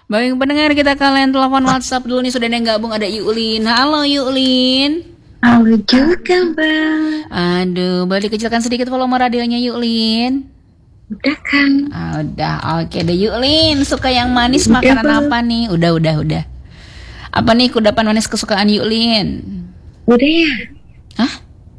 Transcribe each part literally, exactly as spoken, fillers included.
Baik pendengar, kita kalian telepon WhatsApp dulu nih, sudah ada yang gabung, ada Yuklin. Halo Yuklin. Halo juga Bang. Aduh, boleh dikecilkan sedikit volume radionya Yuklin? Udah kan? Ah, udah, oke deh Yuklin. Suka yang manis Udah, makanan Bang. apa nih? Udah, udah, udah. Apa nih kudapan manis kesukaan Yuklin? Udah ya? Hah?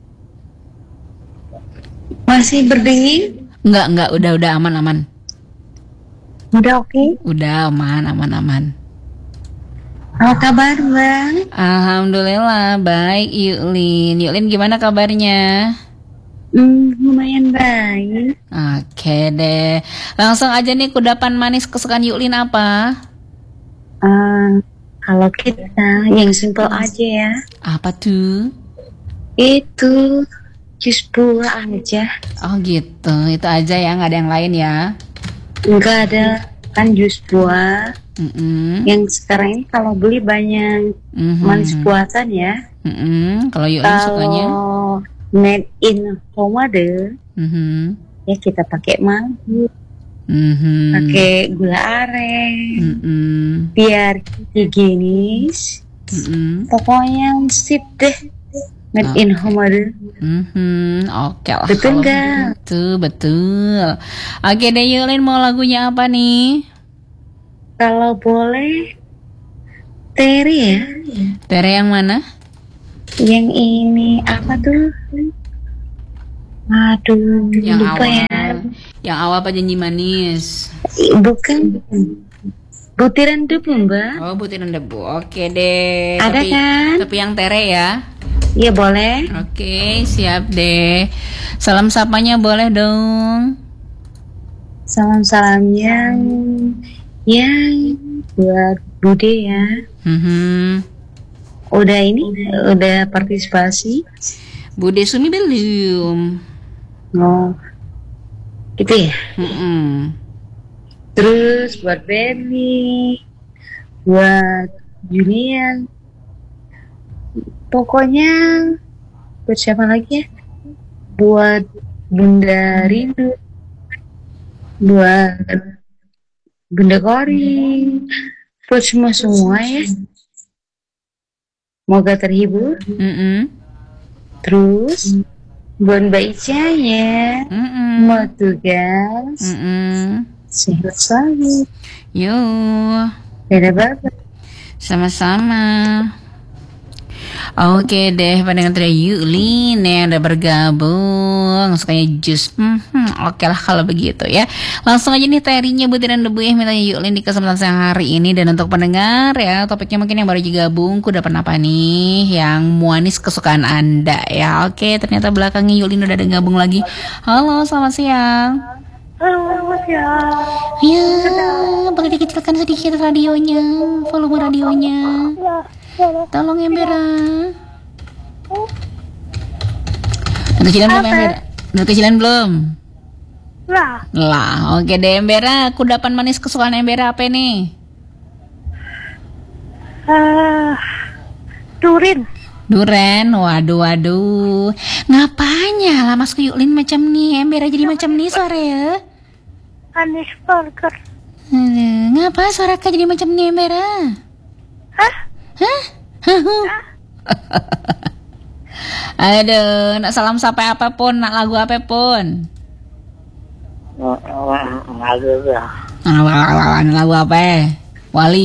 Masih berdingin? Enggak, enggak, udah, udah aman, aman. Udah oke? Okay? Udah aman, aman, aman. Apa kabar Bang? Alhamdulillah, baik Yuklin. Yuklin gimana kabarnya? Hmm, lumayan baik. Oke deh. Langsung aja nih, kudapan manis kesukaan Yuklin apa? Uh, kalau kita yang simple aja ya. Apa tuh? Itu jus buah aja. Oh gitu, itu aja ya, nggak ada yang lain ya? Enggak ada kan jus buah. Mm-mm. Yang sekarang ini kalau beli banyak Mm-hmm. manis buatan ya. Mm-mm. Kalau Yuklin sukanya? Kalau made in homemade, Mm-hmm. ya kita pakai madu, Mm-hmm. pakai gula aren, Mm-mm. biar higienis. Mm-mm. Pokoknya sip deh, made in homemade. Mm-hmm. Oke lah. Betul kalau nggak? begitu, betul. Oke deh Yuklin, mau lagunya apa nih? Kalau boleh, Terry ya. Tere yang mana? Yang ini apa tuh? Aduh, Yang lupa awal. ya. Yang awal apa janji manis? Bukan. Butiran debu, Mbak. Oh, butiran debu. Oke deh. Ada tapi, kan? Tapi yang Tere ya. Iya boleh. Oke, siap deh. Salam sapanya boleh dong. Salam-salamnya yang buat Bude ya. Mm-hmm. Udah ini, udah partisipasi. Bude Sumi belum. Oh, gitu ya. Mm-mm. Terus buat Benny, buat Julian. Pokoknya buat siapa lagi ya? Buat Bunda Rindu, buat Bunda Kori, buat semua semua ya. Semoga terhibur. Mm-mm. Terus buat Mbak Ica ya, Mm-mm. mau tugas, Mm-mm. sehat selalu. Yuk, Dadah bapak. sama-sama. Oke deh, pendengar dari Yuklin yang udah bergabung, sukanya jus. Hmm, hmm, oke lah kalau begitu ya. Langsung aja nih Terinya butiran debu ya, minta Yuklin di kesempatan siang hari ini. Dan untuk pendengar ya, topiknya mungkin yang baru gabung, kudapan apa nih yang manis kesukaan Anda ya. Oke, ternyata belakangnya Yuklin udah ada gabung lagi. Halo, selamat siang. Halo ya. Ya, boleh dikecilkan sedikit radionya, volume radionya. Tolong ya Bera. Udah kecilan belum ya Bera? Udah kecilan belum? Lah, Lah, oke deh Bera. Kudapan manis kesukaan Bera apa nih? uh, Turin. Duren, waduh waduh. Ngapanya lah Mas Yuklin macam nih? Bera jadi macam nih suara ya? Anis burger. Aduh, ngapa suara kak jadi macam nih Bera? Hah? Hah? Aduh, nak salam sampai apapun, nak lagu apapun. Lagu ya. Ah, lagu apa? Wali.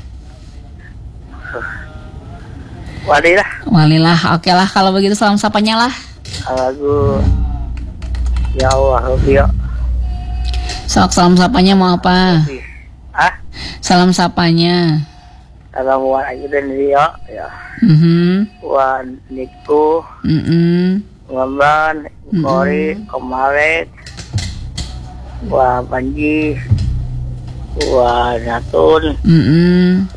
Wali lah. Wali lah, oke lah kalau begitu salam sapanya lah. Lagu Ya Allah Rio. Sok salam sapanya mau apa? Ah, Salam sapanya. kalau Wan Ayu dan Rio ya. Mhm. Wan Niku, Mhm. Ngamban, Kori, Komaret, Wan Panji, Wan Natun, Mhm.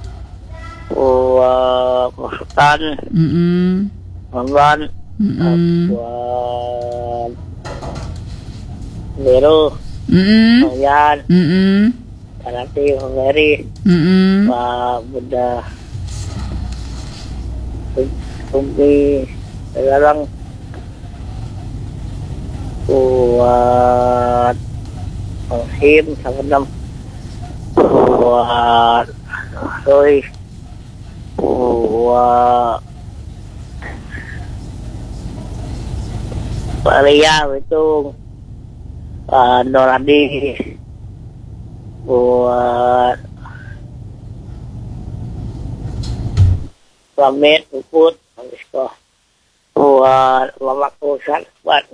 Wan Masukan, Mhm. Ngamban, Mhm. Wan Biru, Mhm. Yan, Mhm. Karati, Meri, Mhm. Wan Bunda, Tumpi, Sekarang, Wan Sim, Samadam, buat oi buat Maria itu uh, Noradi buat Pamit Puput Misko buat Mama Kusan buat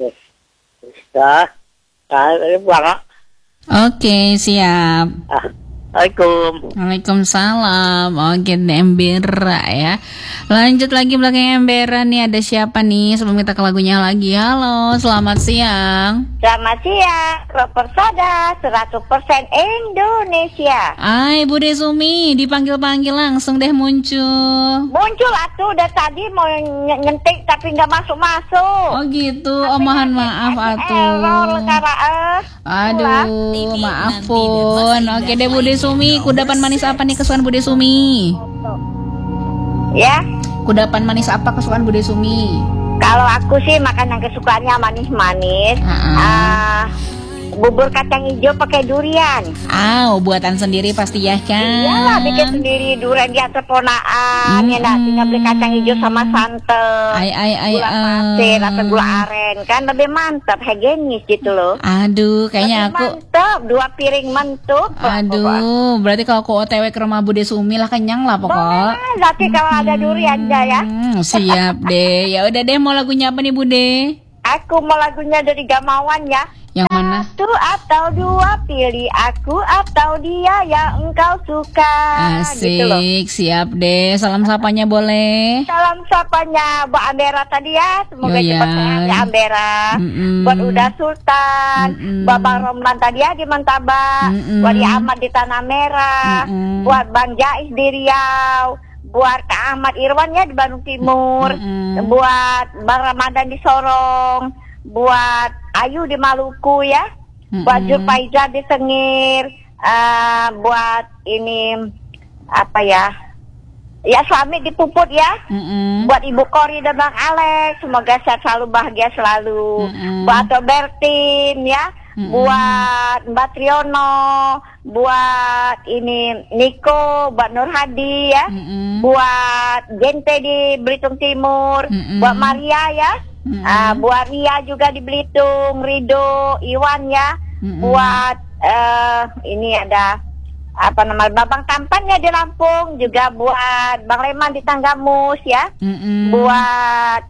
Miska ah ini banget. Oke, siap. Ah, Assalamualaikum. Waalaikumsalam. Oke, Embera ya. Lanjut lagi belakang Embera nih, ada siapa nih sebelum kita ke lagunya lagi. Halo, selamat siang. Selamat siang, Persada seratus persen Indonesia. Hai Bude Sumi, dipanggil-panggil langsung deh muncul. Muncul atuh udah tadi mau ny- nyentik tapi nggak masuk-masuk. Oh gitu, oh mohon maaf atuh. Error karena eh. Aduh, maaf pun. Oke deh Bude Sumi, kudapan manis apa nih kesukaan Bude Sumi? Ya, Kudapan manis apa kesukaan Bude Sumi? kalau aku sih makanan kesukaannya manis-manis. Ha-ha. Ah, bubur kacang hijau pakai durian. Ah, buatan sendiri pasti ya kan? Iyalah bikin sendiri durian dia terponaan. Mm-mm. Ya nak tinggal beli kacang hijau sama santan. Ai ai ai. Gula ai. pasir atau gula aren kan lebih mantap, higienis gitu loh. Aduh, kayaknya Lebih aku. mantap, dua piring mentuk. Aduh, berarti kalau aku O T W ke rumah Bude Sumi lah kenyang lah pokok. Boleh, tapi kalau ada durian ya. Hmm, siap deh. Ya udah deh, mau lagunya apa nih Bude? Aku mau lagunya dari Gamawan ya. Yang mana? Satu atau dua pilih aku atau dia yang engkau suka. Gitu loh. Asik, siap deh. Salam sapanya boleh. Salam sapanya Mbak Ambera tadi ya. Semoga Yo, cepat ya. sehat ya Ambera. Mm-mm. Buat Uda Sultan, Mm-mm. buat Bang Romlan tadi ya di Mantabak, Mm-mm. buat Di Ahmad di Tanah Merah, Mm-mm. buat Bang Jais di Riau, buat Kak Ahmad Irwan ya di Bandung Timur, Mm-mm. buat Bang Ramadan di Sorong, buat Ayu di Maluku ya, buat Mm-mm. Julfaiza di Sengir, eh, buat ini apa ya, ya suami di Puput ya. Mm-mm. Buat Ibu Kori dan Bang Alex, semoga sehat selalu, bahagia selalu. Mm-mm. Buat Robertin ya, Mm-mm. buat Mbak Triono, buat ini Niko, buat Nur Hadi ya, Mm-mm. buat Gente di Belitung Timur, Mm-mm. buat Maria ya, Mm-mm. ah, buat Ria juga di Belitung, Rido, Iwan ya, Mm-mm. buat eh, ini ada apa namanya Babang Tampan ya di Lampung, juga buat Bang Leman di Tanggamus ya, Mm-mm. buat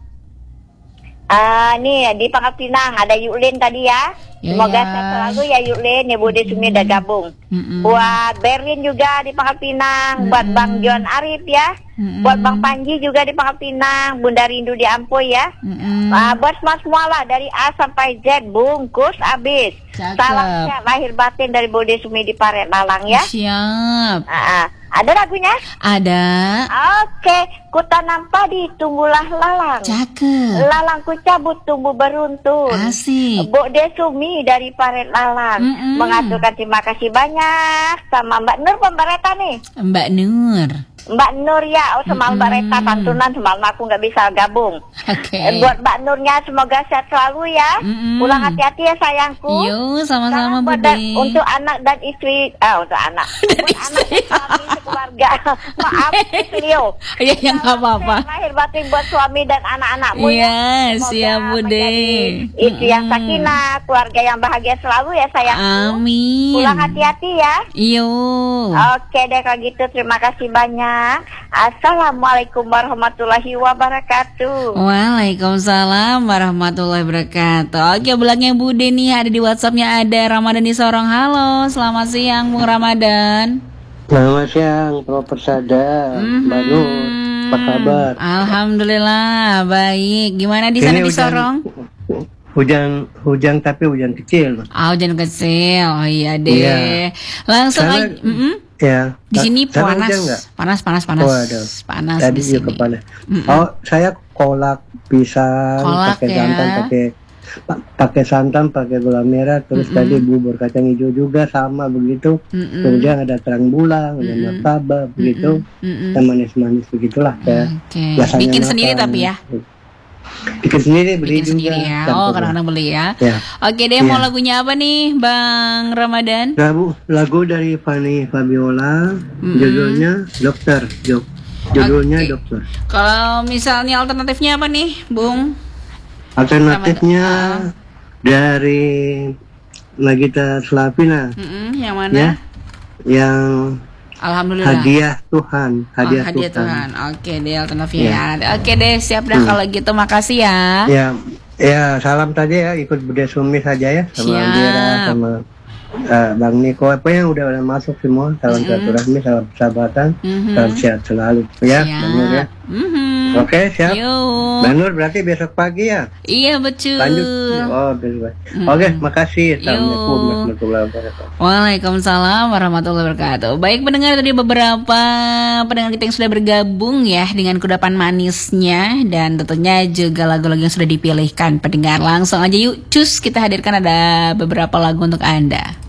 ah nih di Pangkal Pinang ada Yuklin tadi ya, Ya, semoga ya. sehat selalu ya Yuklin ya, Bude Sumi udah gabung. Mm-mm. Buat Berlin juga di Pangkal Pinang, buat Mm-mm. Bang John Arif ya, Mm-mm. buat Bang Panji juga di Pangkal Pinang, Bunda Rindu di Ampoy ya. Mm-mm. Ah, buat semua semua lah dari A sampai Z bungkus abis. Cakep. Salam sehat lahir batin dari Bude Sumi di Paret Malang ya. Siap. Ah, ah. Ada lagunya? Ada. Oke, ku tanam padi tumbuhlah lalang. Cakep. Lalang ku cabut tumbuh beruntun. Asik. Bu Desumi dari Paret Lalang Mm-mm. mengaturkan terima kasih banyak sama Mbak Nur pemberita nih. Mbak Nur. Mbak Nur ya, oh semalam Mbak Mm-mm. Reta pantunan, semalam aku nggak bisa gabung. Oke. Eh, Buat Mbak Nurnya semoga sehat selalu ya. Mm-mm. Pulang hati-hati ya sayangku. Yo, sama-sama Salam buat Bude. dan- untuk anak dan istri, ah untuk anak, buat anak dan suami sekeluarga. Maaf, Leo. Ya, ya nggak apa-apa. Lahir batin buat suami dan anak-anakmu Iya, ya. Semoga siap Bude. menjadi istri yang Mm-mm. sakinah, keluarga yang bahagia selalu ya sayangku. Amin. Pulang hati-hati ya. Yo. Oke deh kalau gitu, terima kasih banyak. Assalamualaikum warahmatullahi wabarakatuh. Waalaikumsalam warahmatullahi wabarakatuh. Oke, belakangnya Bude nih ada di WhatsAppnya ada Ramadan di Sorong. Halo, selamat siang Bung Ramadan. Selamat siang, Pro Persada, Mbak Nur, apa kabar? Alhamdulillah baik. Gimana di sana Ini di hujan- Sorong? Hujan, hujan tapi hujan kecil. Oh, hujan kecil. Oh iya deh. Iya. Langsung Sana- aja. Mm-mm. Ya. Di sini sana panas. hujan nggak? panas, panas, panas. Waduh. Panas Tadi di sini. juga panas. Mm-mm. Oh, saya kolak pisang, Kolak pakai ya. santan, pakai pa- pakai santan, pakai gula merah, terus Mm-mm. tadi bubur kacang hijau juga sama begitu. Mm-mm. Kemudian ada terang bulan, ada Mm-mm. martabak begitu, Mm-mm. dan manis-manis begitulah ya. Oke. Biasanya Bikin makan. sendiri tapi ya. Bikin sendiri, beli Bikin juga. sendiri ya. campur. Oh, kadang-kadang beli ya. Ya. Oke deh, Ya. mau lagunya apa nih, Bang Ramadan? Lagu, lagu dari Fanny Fabiola, Mm-mm. judulnya Dokter. Jo- Judulnya Oke. Dokter. Kalau misalnya alternatifnya apa nih, Bung? Alternatifnya Ramadan. dari Nagita Slavina, Mm-mm, yang mana? ya, yang Alhamdulillah. hadiah Tuhan, hadiah, oh, hadiah Tuhan. Tuhan. Oke deh, alternatifnya. Oke deh, siap dah kalau gitu. Makasih ya. Ya, ya salam saja ya, ikut Bude Sumi saja ya, sama Siap. Andira, sama eh, Bang Niko, apa yang udah udah masuk semua, salam silaturahmi, salam persahabatan, Mhm. salam sehat selalu, ya, Siap. Bang Nur ya. Mhm. Oke, siap. Yuk. Bang Nur berarti besok pagi ya, Iya betul. lanjut. Oh, besok. Oke, makasih. Assalamualaikum warahmatullahi wabarakatuh. Waalaikumsalam warahmatullahi wabarakatuh. Baik pendengar, tadi beberapa pendengar kita yang sudah bergabung ya dengan kudapan manisnya, dan tentunya juga lagu-lagu yang sudah dipilihkan pendengar. Langsung aja yuk cus, kita hadirkan ada beberapa lagu untuk Anda.